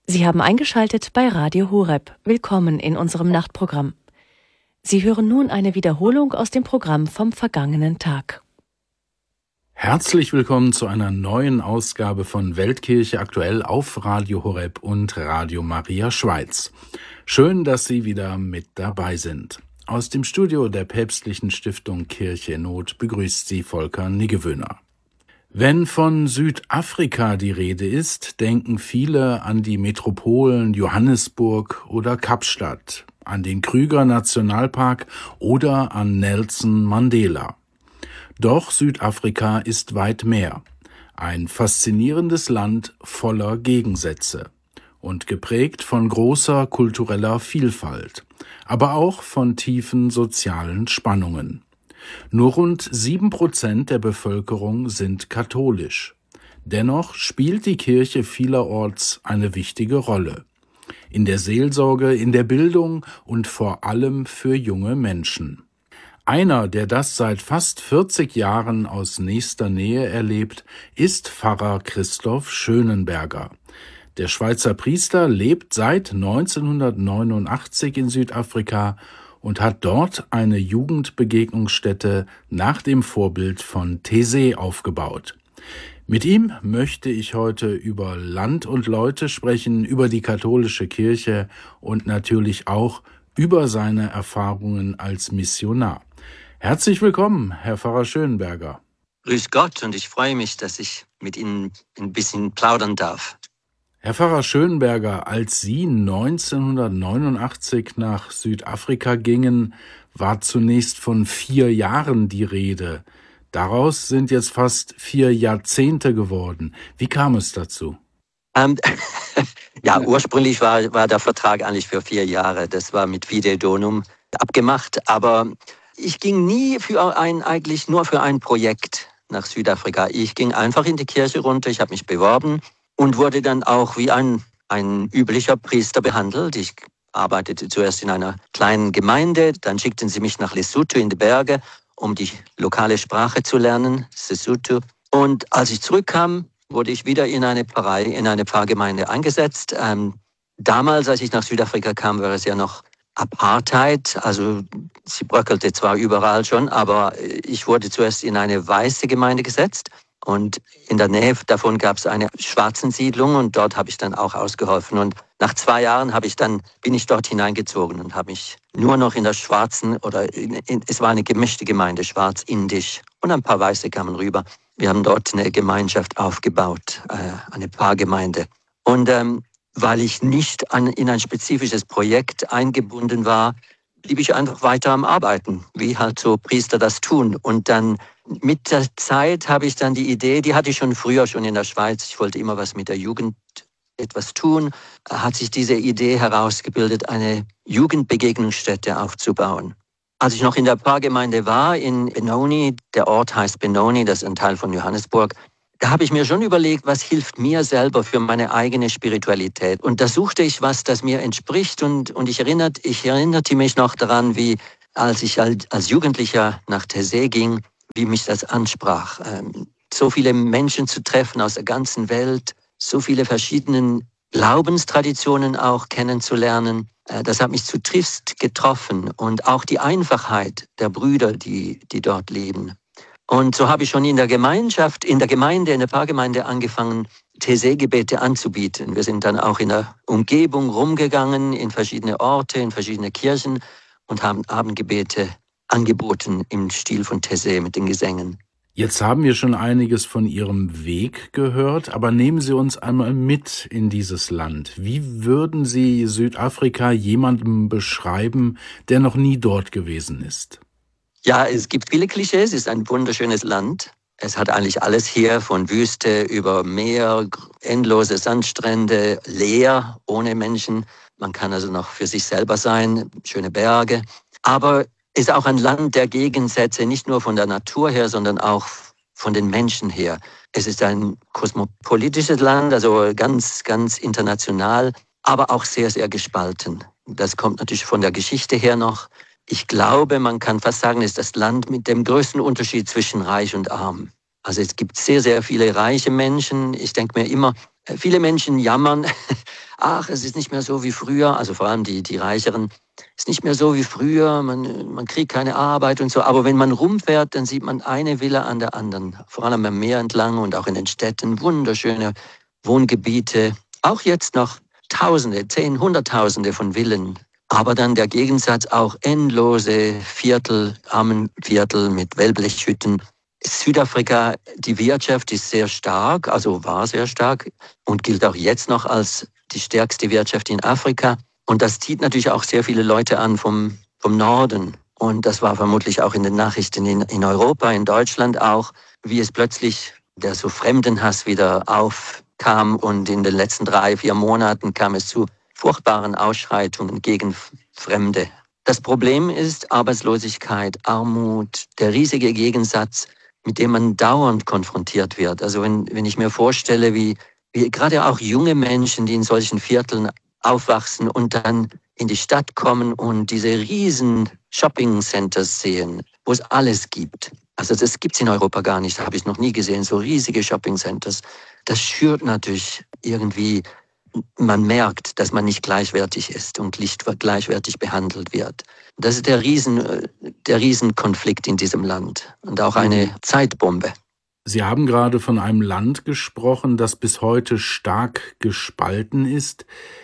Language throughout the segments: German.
Sie haben eingeschaltet bei Radio Horeb. Willkommen in unserem Nachtprogramm. Sie hören nun eine Wiederholung aus dem Programm vom vergangenen Tag. Herzlich willkommen zu einer neuen Ausgabe von Weltkirche aktuell auf Radio Horeb und Radio Maria Schweiz. Schön, dass Sie wieder mit dabei sind. Aus dem Studio der päpstlichen Stiftung Kirche in Not begrüßt Sie Volker Niggewöhner. Wenn von Südafrika die Rede ist, denken viele an die Metropolen Johannesburg oder Kapstadt, an den Kruger-Nationalpark oder an Nelson Mandela. Doch Südafrika ist weit mehr. Ein faszinierendes Land voller Gegensätze und geprägt von großer kultureller Vielfalt, aber auch von tiefen sozialen Spannungen. Nur rund 7% der Bevölkerung sind katholisch. Dennoch spielt die Kirche vielerorts eine wichtige Rolle. In der Seelsorge, in der Bildung und vor allem für junge Menschen. Einer, der das seit fast 40 Jahren aus nächster Nähe erlebt, ist Pfarrer Christoph Schönenberger. Der Schweizer Priester lebt seit 1989 in Südafrika und hat dort eine Jugendbegegnungsstätte nach dem Vorbild von Taizé aufgebaut. Mit ihm möchte ich heute über Land und Leute sprechen, über die katholische Kirche und natürlich auch über seine Erfahrungen als Missionar. Herzlich willkommen, Herr Pfarrer Schönenberger. Grüß Gott, und ich freue mich, dass ich mit Ihnen ein bisschen plaudern darf. Herr Pfarrer Schönenberger, als Sie 1989 nach Südafrika gingen, war zunächst von 4 Jahren die Rede. Daraus sind jetzt fast 4 Jahrzehnte geworden. Wie kam es dazu? Ja, ursprünglich war der Vertrag eigentlich für 4 Jahre. Das war mit Fide Donum abgemacht. Aber ich ging nie eigentlich nur für ein Projekt nach Südafrika. Ich ging einfach in die Kirche runter, ich habe mich beworben und wurde dann auch wie ein üblicher Priester behandelt. Ich arbeitete zuerst in einer kleinen Gemeinde, dann schickten sie mich nach Lesotho in die Berge, um die lokale Sprache zu lernen, Sesotho. Und als ich zurückkam, wurde ich wieder in eine Pfarrei, in eine Pfarrgemeinde eingesetzt. Damals, als ich nach Südafrika kam, war es ja noch Apartheid, also sie bröckelte zwar überall schon, aber ich wurde zuerst in eine weiße Gemeinde gesetzt. Und in der Nähe davon gab es eine Schwarzensiedlung und dort habe ich dann auch ausgeholfen. Und nach 2 Jahren bin ich dort hineingezogen und habe mich nur noch in der schwarzen, es war eine gemischte Gemeinde, schwarz-indisch, und ein paar Weiße kamen rüber. Wir haben dort eine Gemeinschaft aufgebaut, eine Pfarrgemeinde. Und weil ich nicht in ein spezifisches Projekt eingebunden war, blieb ich einfach weiter am Arbeiten, wie halt so Priester das tun. Und dann mit der Zeit habe ich dann die Idee, die hatte ich schon früher in der Schweiz, ich wollte immer was mit der Jugend etwas tun, hat sich diese Idee herausgebildet, eine Jugendbegegnungsstätte aufzubauen. Als ich noch in der Pfarrgemeinde war, in Benoni, der Ort heißt Benoni, das ist ein Teil von Johannesburg, da habe ich mir schon überlegt, was hilft mir selber für meine eigene Spiritualität. Und da suchte ich was, das mir entspricht. Und ich erinnerte mich noch daran, wie als ich als Jugendlicher nach Taizé ging, wie mich das ansprach. So viele Menschen zu treffen aus der ganzen Welt, so viele verschiedene Glaubenstraditionen auch kennenzulernen. Das hat mich zutiefst getroffen. Und auch die Einfachheit der Brüder, die dort leben. Und so habe ich schon in der Pfarrgemeinde angefangen, Taizé-Gebete anzubieten. Wir sind dann auch in der Umgebung rumgegangen, in verschiedene Orte, in verschiedene Kirchen und haben Abendgebete angeboten im Stil von Taizé mit den Gesängen. Jetzt haben wir schon einiges von Ihrem Weg gehört, aber nehmen Sie uns einmal mit in dieses Land. Wie würden Sie Südafrika jemandem beschreiben, der noch nie dort gewesen ist? Ja, es gibt viele Klischees, es ist ein wunderschönes Land. Es hat eigentlich alles hier, von Wüste über Meer, endlose Sandstrände, leer, ohne Menschen. Man kann also noch für sich selber sein, schöne Berge. Aber es ist auch ein Land der Gegensätze, nicht nur von der Natur her, sondern auch von den Menschen her. Es ist ein kosmopolitisches Land, also ganz, ganz international, aber auch sehr, sehr gespalten. Das kommt natürlich von der Geschichte her noch. Ich glaube, man kann fast sagen, es ist das Land mit dem größten Unterschied zwischen reich und arm. Also es gibt sehr, sehr viele reiche Menschen. Ich denke mir immer, viele Menschen jammern, ach, es ist nicht mehr so wie früher, also vor allem die Reicheren, es ist nicht mehr so wie früher, man kriegt keine Arbeit und so. Aber wenn man rumfährt, dann sieht man eine Villa an der anderen, vor allem am Meer entlang und auch in den Städten, wunderschöne Wohngebiete, auch jetzt noch Tausende, Hunderttausende von Villen. Aber dann der Gegensatz auch endlose Viertel, Armenviertel mit Wellblechhütten. Südafrika, die Wirtschaft ist sehr stark, also war sehr stark und gilt auch jetzt noch als die stärkste Wirtschaft in Afrika. Und das zieht natürlich auch sehr viele Leute an vom Norden. Und das war vermutlich auch in den Nachrichten in Europa, in Deutschland auch, wie es plötzlich der so Fremdenhass wieder aufkam. Und in den letzten 3-4 Monaten kam es zu furchtbaren Ausschreitungen gegen Fremde. Das Problem ist Arbeitslosigkeit, Armut, der riesige Gegensatz, mit dem man dauernd konfrontiert wird. Also wenn ich mir vorstelle, wie gerade auch junge Menschen, die in solchen Vierteln aufwachsen und dann in die Stadt kommen und diese riesen Shopping-Centers sehen, wo es alles gibt. Also das gibt's in Europa gar nicht, habe ich noch nie gesehen, so riesige Shopping-Centers. Das schürt natürlich irgendwie, man merkt, dass man nicht gleichwertig ist und nicht gleichwertig behandelt wird. Das ist der Riesenkonflikt in diesem Land und auch eine Zeitbombe. Sie haben gerade von einem Land gesprochen, das bis heute stark gespalten ist.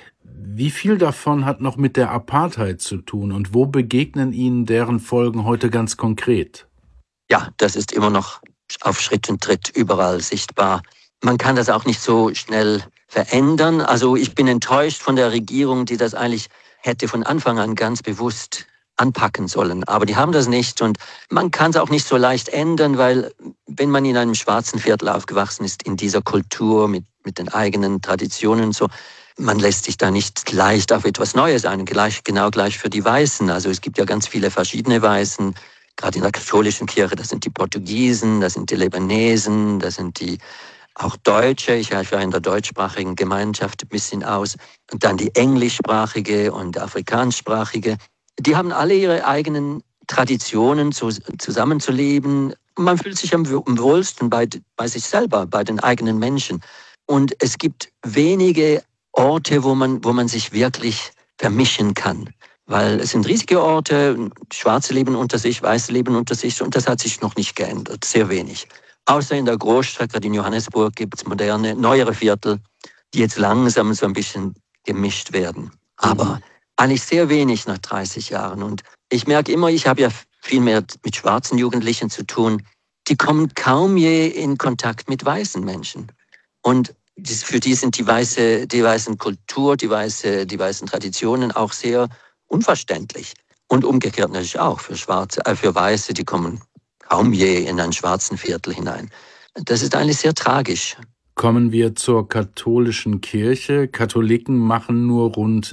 Wie viel davon hat noch mit der Apartheid zu tun und wo begegnen Ihnen deren Folgen heute ganz konkret? Ja, das ist immer noch auf Schritt und Tritt überall sichtbar. Man kann das auch nicht so schnell verändern. Also ich bin enttäuscht von der Regierung, die das eigentlich hätte von Anfang an ganz bewusst anpacken sollen. Aber die haben das nicht und man kann es auch nicht so leicht ändern, weil wenn man in einem schwarzen Viertel aufgewachsen ist, in dieser Kultur mit den eigenen Traditionen und so, man lässt sich da nicht leicht auf etwas Neues ein, genau gleich für die Weißen. Also es gibt ja ganz viele verschiedene Weißen, gerade in der katholischen Kirche, das sind die Portugiesen, das sind die Libanesen, das sind die auch Deutsche, ich war in der deutschsprachigen Gemeinschaft ein bisschen aus, und dann die englischsprachige und afrikanischsprachige. Die haben alle ihre eigenen Traditionen, zusammenzuleben. Man fühlt sich am wohlsten bei sich selber, bei den eigenen Menschen. Und es gibt wenige Orte, wo man sich wirklich vermischen kann. Weil es sind riesige Orte, Schwarze leben unter sich, Weiße leben unter sich und das hat sich noch nicht geändert, sehr wenig. Außer in der Großstadt, gerade in Johannesburg, gibt es moderne, neuere Viertel, die jetzt langsam so ein bisschen gemischt werden. Aber eigentlich sehr wenig nach 30 Jahren. Und ich merke immer, ich habe ja viel mehr mit schwarzen Jugendlichen zu tun, die kommen kaum je in Kontakt mit weißen Menschen. Und für die sind die weißen Kultur, die weißen Traditionen auch sehr unverständlich. Und umgekehrt natürlich auch für Weiße, die kommen kaum je in einen schwarzen Viertel hinein. Das ist eigentlich sehr tragisch. Kommen wir zur katholischen Kirche. Katholiken machen nur rund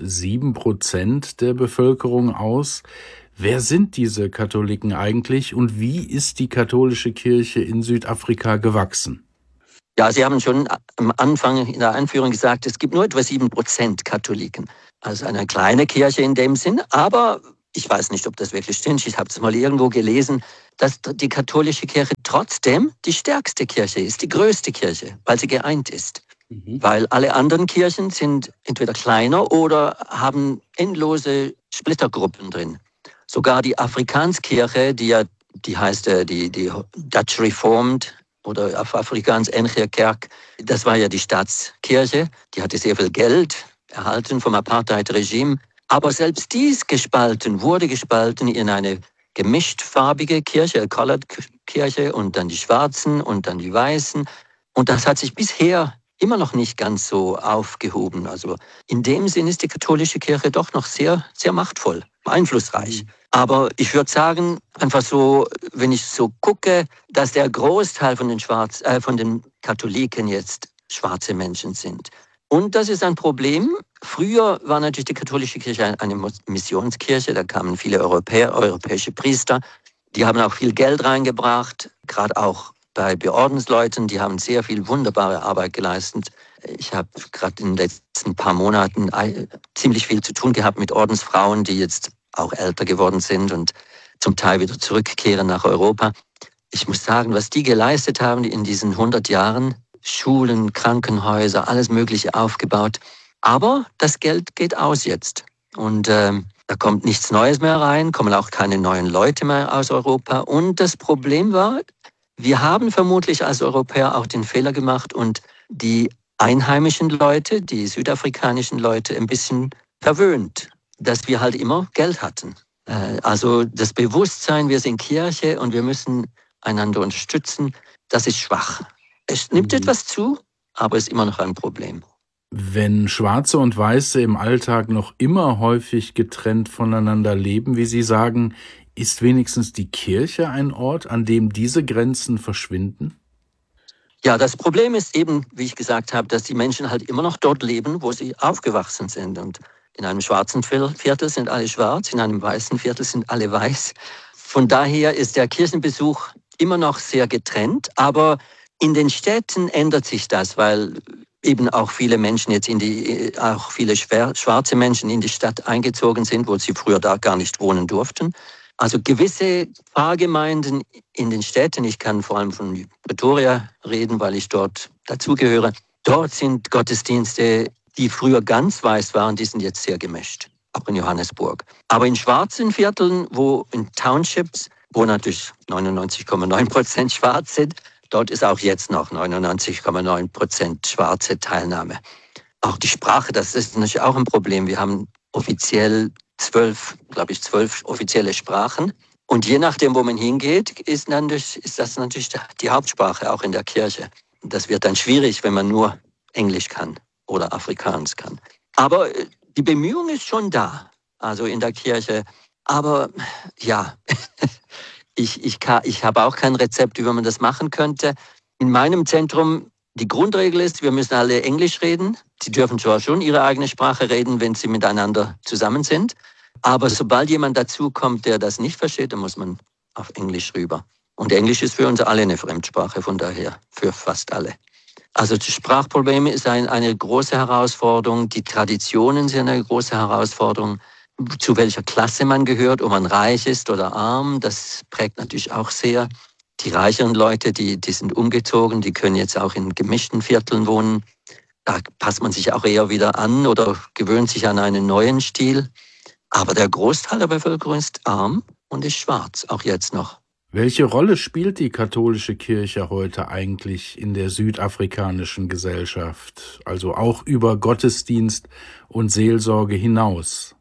7% der Bevölkerung aus. Wer sind diese Katholiken eigentlich und wie ist die katholische Kirche in Südafrika gewachsen? Ja, Sie haben schon am Anfang in der Einführung gesagt, es gibt nur etwa 7% Katholiken. Also eine kleine Kirche in dem Sinn, aber ich weiß nicht, ob das wirklich stimmt. Ich habe es mal irgendwo gelesen, dass die katholische Kirche trotzdem die stärkste Kirche ist, die größte Kirche, weil sie geeint ist. Weil alle anderen Kirchen sind entweder kleiner oder haben endlose Splittergruppen drin. Sogar die Afrikaanskirche, die heißt die Dutch Reformed oder auf Afrikaans NG Kerk, das war ja die Staatskirche, die hatte sehr viel Geld erhalten vom Apartheid-Regime. Aber selbst dies wurde gespalten in eine gemischtfarbige Kirche, Colored Kirche und dann die Schwarzen und dann die Weißen. Und das hat sich bisher immer noch nicht ganz so aufgehoben. Also in dem Sinn ist die katholische Kirche doch noch sehr, sehr machtvoll, einflussreich. Aber ich würde sagen, einfach so, wenn ich so gucke, dass der Großteil von den Katholiken jetzt schwarze Menschen sind. Und das ist ein Problem. Früher war natürlich die katholische Kirche eine Missionskirche, da kamen viele europäische Priester, die haben auch viel Geld reingebracht, gerade auch bei Beordensleuten, die haben sehr viel wunderbare Arbeit geleistet. Ich habe gerade in den letzten paar Monaten ziemlich viel zu tun gehabt mit Ordensfrauen, die jetzt auch älter geworden sind und zum Teil wieder zurückkehren nach Europa. Ich muss sagen, was die geleistet haben in diesen 100 Jahren, Schulen, Krankenhäuser, alles Mögliche aufgebaut. Aber das Geld geht aus jetzt. Und da kommt nichts Neues mehr rein, kommen auch keine neuen Leute mehr aus Europa. Und das Problem war, wir haben vermutlich als Europäer auch den Fehler gemacht und die einheimischen Leute, die südafrikanischen Leute, ein bisschen verwöhnt, dass wir halt immer Geld hatten. Also das Bewusstsein, wir sind Kirche und wir müssen einander unterstützen, das ist schwach. Es nimmt etwas zu, aber es ist immer noch ein Problem. Wenn Schwarze und Weiße im Alltag noch immer häufig getrennt voneinander leben, wie Sie sagen, ist wenigstens die Kirche ein Ort, an dem diese Grenzen verschwinden? Ja, das Problem ist eben, wie ich gesagt habe, dass die Menschen halt immer noch dort leben, wo sie aufgewachsen sind. Und in einem schwarzen Viertel sind alle schwarz, in einem weißen Viertel sind alle weiß. Von daher ist der Kirchenbesuch immer noch sehr getrennt, aber in den Städten ändert sich das, weil eben auch viele Menschen jetzt auch viele schwarze Menschen in die Stadt eingezogen sind, wo sie früher da gar nicht wohnen durften. Also gewisse Pfarrgemeinden in den Städten, ich kann vor allem von Pretoria reden, weil ich dort dazugehöre, dort sind Gottesdienste, die früher ganz weiß waren, die sind jetzt sehr gemischt, auch in Johannesburg. Aber in schwarzen Vierteln, in Townships, wo natürlich 99,9% schwarz sind, dort ist auch jetzt noch 99,9% schwarze Teilnahme. Auch die Sprache, das ist natürlich auch ein Problem. Wir haben offiziell 12 offizielle Sprachen. Und je nachdem, wo man hingeht, ist das natürlich die Hauptsprache, auch in der Kirche. Das wird dann schwierig, wenn man nur Englisch kann oder Afrikaans kann. Aber die Bemühung ist schon da, also in der Kirche. Aber ja, ich habe auch kein Rezept, wie man das machen könnte. In meinem Zentrum, die Grundregel ist, wir müssen alle Englisch reden. Sie dürfen zwar schon ihre eigene Sprache reden, wenn sie miteinander zusammen sind. Aber sobald jemand dazukommt, der das nicht versteht, dann muss man auf Englisch rüber. Und Englisch ist für uns alle eine Fremdsprache, von daher für fast alle. Also die Sprachprobleme ist eine große Herausforderung. Die Traditionen sind eine große Herausforderung. Zu welcher Klasse man gehört, ob man reich ist oder arm, das prägt natürlich auch sehr. Die reicheren Leute, die sind umgezogen, die können jetzt auch in gemischten Vierteln wohnen. Da passt man sich auch eher wieder an oder gewöhnt sich an einen neuen Stil. Aber der Großteil der Bevölkerung ist arm und ist schwarz, auch jetzt noch. Welche Rolle spielt die katholische Kirche heute eigentlich in der südafrikanischen Gesellschaft, also auch über Gottesdienst und Seelsorge hinaus?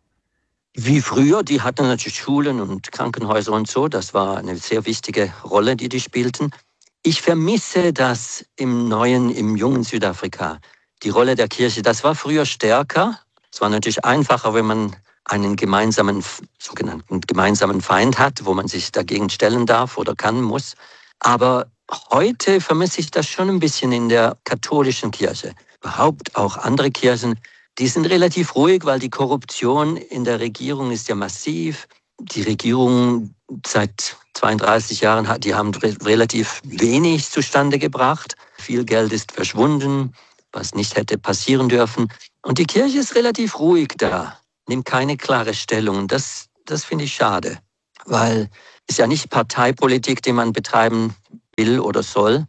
Wie früher, die hatten natürlich Schulen und Krankenhäuser und so, das war eine sehr wichtige Rolle, die spielten. Ich vermisse das im jungen Südafrika. Die Rolle der Kirche, das war früher stärker. Es war natürlich einfacher, wenn man einen sogenannten gemeinsamen Feind hat, wo man sich dagegen stellen darf oder kann, muss. Aber heute vermisse ich das schon ein bisschen in der katholischen Kirche. Überhaupt auch andere Kirchen, die sind relativ ruhig, weil die Korruption in der Regierung ist ja massiv. Die Regierung seit 32 Jahren die haben relativ wenig zustande gebracht. Viel Geld ist verschwunden, was nicht hätte passieren dürfen. Und die Kirche ist relativ ruhig da, nimmt keine klare Stellung. Das finde ich schade, weil es ja nicht Parteipolitik, die man betreiben will oder soll,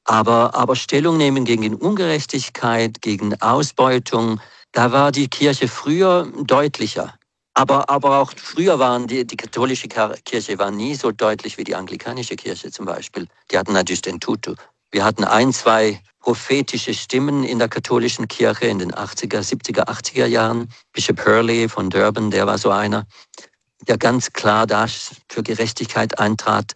aber Stellung nehmen gegen Ungerechtigkeit, gegen Ausbeutung. Da war die Kirche früher deutlicher. Aber auch früher waren die katholische Kirche war nie so deutlich wie die anglikanische Kirche zum Beispiel. Die hatten natürlich den Tutu. Wir hatten 1, 2 prophetische Stimmen in der katholischen Kirche in den 80er, 70er, 80er Jahren. Bishop Hurley von Durban, der war so einer, der ganz klar da für Gerechtigkeit eintrat.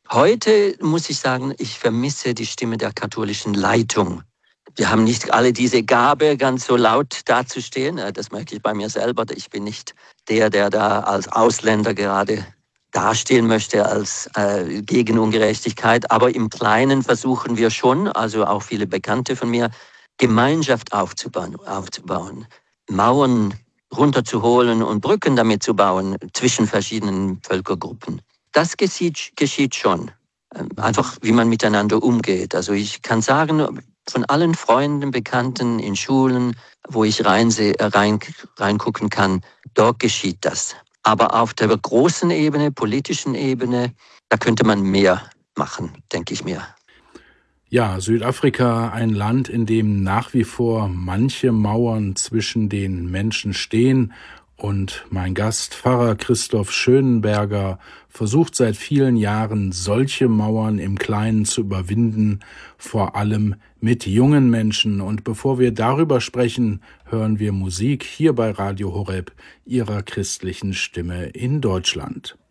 Heute muss ich sagen, ich vermisse die Stimme der katholischen Leitung. Wir haben nicht alle diese Gabe, ganz so laut dazustehen. Das merke ich bei mir selber. Ich bin nicht der da als Ausländer gerade dastehen möchte als gegen Ungerechtigkeit. Aber im Kleinen versuchen wir schon, also auch viele Bekannte von mir, Gemeinschaft aufzubauen, Mauern runterzuholen und Brücken damit zu bauen zwischen verschiedenen Völkergruppen. Das geschieht schon. Einfach, wie man miteinander umgeht. Also ich kann sagen, von allen Freunden, Bekannten in Schulen, wo ich reingucken kann, dort geschieht das. Aber auf der großen Ebene, politischen Ebene, da könnte man mehr machen, denke ich mir. Ja, Südafrika, ein Land, in dem nach wie vor manche Mauern zwischen den Menschen stehen. Und mein Gast, Pfarrer Christoph Schönenberger, versucht seit vielen Jahren, solche Mauern im Kleinen zu überwinden, vor allem mit jungen Menschen. Und bevor wir darüber sprechen, hören wir Musik hier bei Radio Horeb, Ihrer christlichen Stimme in Deutschland.